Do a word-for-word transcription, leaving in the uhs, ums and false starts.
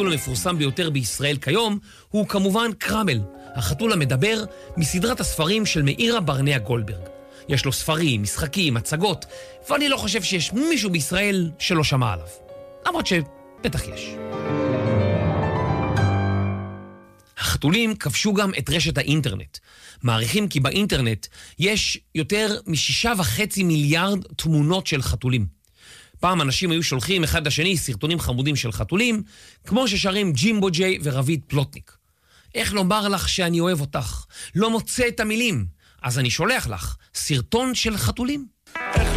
החתול המפורסם ביותר בישראל כיום הוא כמובן קרמל, החתול המדבר מסדרת הספרים של מאירה ברנע גולדברג. יש לו ספרים, משחקים, הצגות, ואני לא חושב שיש מישהו בישראל שלא שמע עליו. למרות שבטח יש. החתולים כבשו גם את רשת האינטרנט. מעריכים כי באינטרנט יש יותר משישה וחצי מיליארד תמונות של חתולים. פעם אנשים היו שולחים אחד לשני סרטונים חמודים של חתולים, כמו ששרים ג'ימבו ג'יי ורביד פלוטניק. איך לומר לך שאני אוהב אותך? לא מוצא את המילים. אז אני שולח לך סרטון של חתולים.